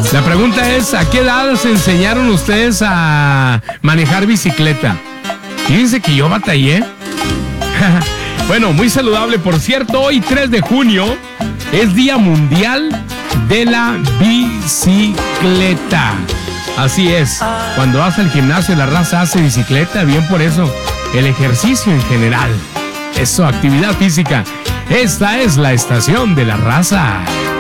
La pregunta es, ¿a qué edad se enseñaron ustedes a manejar bicicleta? Fíjense que yo batallé. Bueno, muy saludable, por cierto. Hoy 3 de junio es Día Mundial de la Bicicleta. Así es, cuando vas al gimnasio la raza hace bicicleta, bien por eso. El ejercicio en general. Eso, actividad física. Esta es la estación de la raza.